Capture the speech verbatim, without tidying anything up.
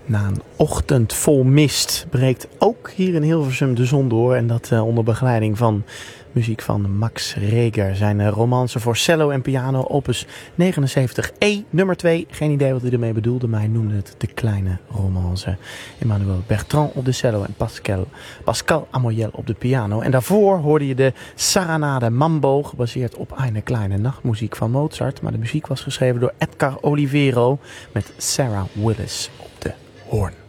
Na een ochtend vol mist breekt ook hier in Hilversum de zon door. En dat uh, onder begeleiding van muziek van Max Reger. Zijn uh, romance voor cello en piano, opus negenenzeventig E, nummer twee. Geen idee wat hij ermee bedoelde, maar hij noemde het de kleine romance. Emmanuel Bertrand op de cello en Pascal, Pascal Amoyel op de piano. En daarvoor hoorde je de Saranade Mambo, gebaseerd op Eine kleine nachtmuziek van Mozart. Maar de muziek was geschreven door Edgar Olivero met Sarah Willis op de hoorn.